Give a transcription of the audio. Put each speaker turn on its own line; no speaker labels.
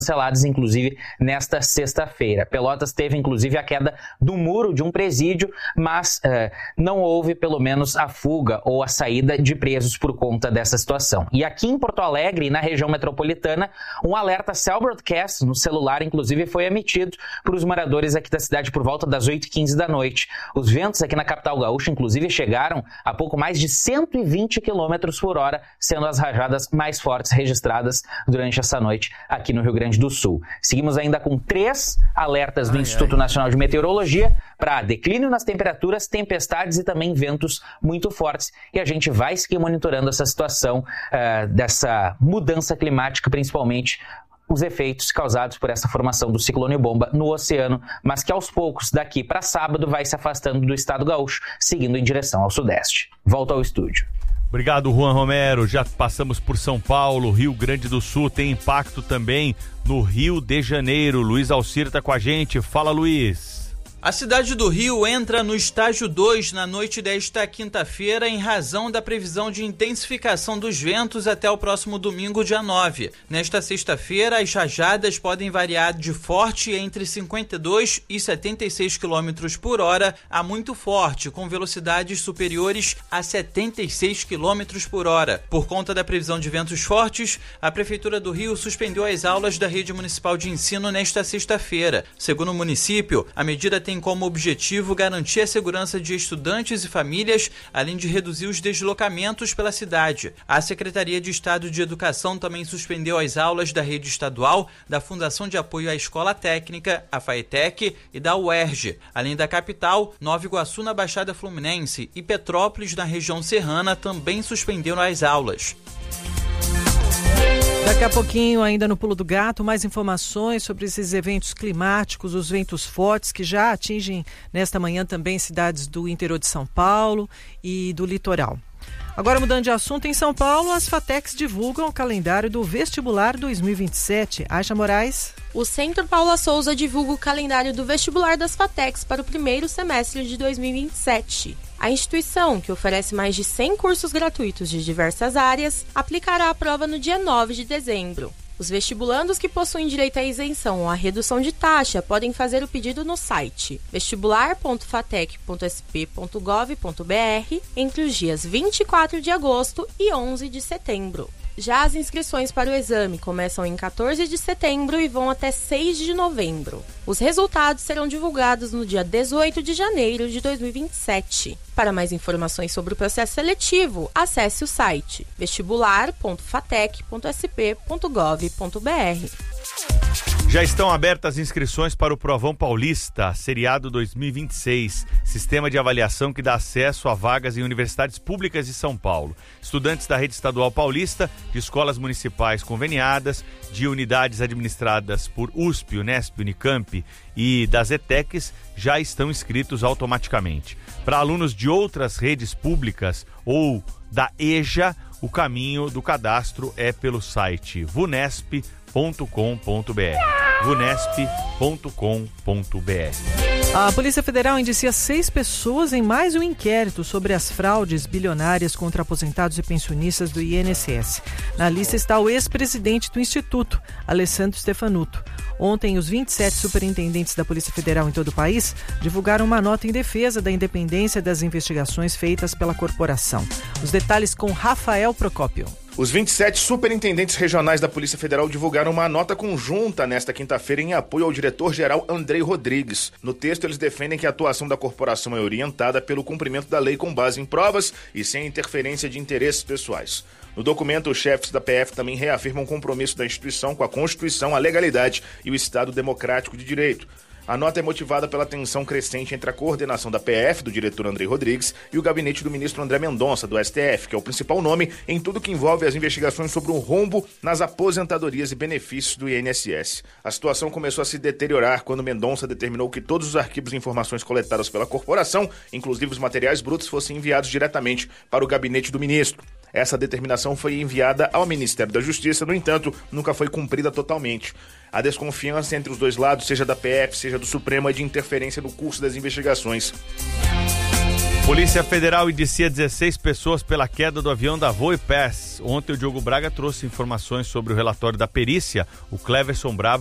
canceladas, inclusive, nesta sexta-feira. Pelotas teve, inclusive, a queda do muro de um presídio, mas não houve, pelo menos, a fuga ou a saída de presos por conta dessa situação. E aqui em Porto Alegre, na região metropolitana, um alerta Cell Broadcast no celular, inclusive, foi emitido para os moradores aqui da cidade por volta das 8h15 da noite. Os ventos aqui na capital gaúcha, inclusive, chegaram a pouco mais de 120 km por hora, sendo as rajadas mais fortes registradas durante essa noite aqui no Rio Grande do Sul. Seguimos ainda com 3 alertas do Instituto Nacional de Meteorologia para declínio nas temperaturas, tempestades e também ventos muito fortes. E a gente vai seguir monitorando essa situação dessa mudança climática, principalmente os efeitos causados por essa formação do ciclone bomba no oceano, mas que aos poucos, daqui para sábado, vai se afastando do estado gaúcho, seguindo em direção ao sudeste. Volto ao estúdio.
Obrigado, Juan Romero. Já passamos por São Paulo, Rio Grande do Sul, tem impacto também no Rio de Janeiro. Luiz Alcir está com a gente. Fala, Luiz.
A cidade do Rio entra no estágio 2 na noite desta quinta-feira em razão da previsão de intensificação dos ventos até o próximo domingo, dia 9. Nesta sexta-feira, as rajadas podem variar de forte entre 52 e 76 km por hora a muito forte, com velocidades superiores a 76 km por hora. Por conta da previsão de ventos fortes, a Prefeitura do Rio suspendeu as aulas da rede municipal de ensino nesta sexta-feira. Segundo o município, a medida tem como objetivo garantir a segurança de estudantes e famílias, além de reduzir os deslocamentos pela cidade. A Secretaria de Estado de Educação também suspendeu as aulas da rede estadual, da Fundação de Apoio à Escola Técnica, a FAETEC, e da UERJ. Além da capital, Nova Iguaçu na Baixada Fluminense e Petrópolis na região serrana também suspenderam as aulas.
Daqui a pouquinho, ainda no Pulo do Gato, mais informações sobre esses eventos climáticos, os ventos fortes que já atingem nesta manhã também cidades do interior de São Paulo e do litoral. Agora, mudando de assunto, em São Paulo, as FATECs divulgam o calendário do vestibular 2027. Aisha Moraes.
O Centro Paula Souza divulga o calendário do vestibular das FATECs para o primeiro semestre de 2027. A instituição, que oferece mais de 100 cursos gratuitos de diversas áreas, aplicará a prova no dia 9 de dezembro. Os vestibulandos que possuem direito à isenção ou à redução de taxa podem fazer o pedido no site vestibular.fatec.sp.gov.br entre os dias 24 de agosto e 11 de setembro. Já as inscrições para o exame começam em 14 de setembro e vão até 6 de novembro. Os resultados serão divulgados no dia 18 de janeiro de 2027. Para mais informações sobre o processo seletivo, acesse o site vestibular.fatec.sp.gov.br.
Já estão abertas as inscrições para o Provão Paulista, seriado 2026, sistema de avaliação que dá acesso a vagas em universidades públicas de São Paulo. Estudantes da rede estadual paulista, de escolas municipais conveniadas, de unidades administradas por USP, Unesp, Unicamp e das ETECs já estão inscritos automaticamente. Para alunos de outras redes públicas ou da EJA, o caminho do cadastro é pelo site vunesp.com.br. vunesp.com.br.
A Polícia Federal indicia 6 pessoas em mais um inquérito sobre as fraudes bilionárias contra aposentados e pensionistas do INSS. Na lista está o ex-presidente do Instituto, Alessandro Stefanuto. Ontem, os 27 superintendentes da Polícia Federal em todo o país divulgaram uma nota em defesa da independência das investigações feitas pela corporação. Os detalhes com Rafael Procópio.
Os 27 superintendentes regionais da Polícia Federal divulgaram uma nota conjunta nesta quinta-feira em apoio ao diretor-geral Andrei Rodrigues. No texto, eles defendem que a atuação da corporação é orientada pelo cumprimento da lei com base em provas e sem interferência de interesses pessoais. No documento, os chefes da PF também reafirmam o compromisso da instituição com a Constituição, a legalidade e o Estado democrático de direito. A nota é motivada pela tensão crescente entre a coordenação da PF, do diretor Andrei Rodrigues, e o gabinete do ministro André Mendonça, do STF, que é o principal nome em tudo que envolve as investigações sobre o rombo nas aposentadorias e benefícios do INSS. A situação começou a se deteriorar quando Mendonça determinou que todos os arquivos e informações coletadas pela corporação, inclusive os materiais brutos, fossem enviados diretamente para o gabinete do ministro. Essa determinação foi enviada ao Ministério da Justiça, no entanto, nunca foi cumprida totalmente. A desconfiança entre os dois lados, seja da PF, seja do Supremo, é de interferência no curso das investigações.
Polícia Federal indicia 16 pessoas pela queda do avião da Voe Pass. Ontem o Diogo Braga trouxe informações sobre o relatório da perícia. O Cleverson Bravo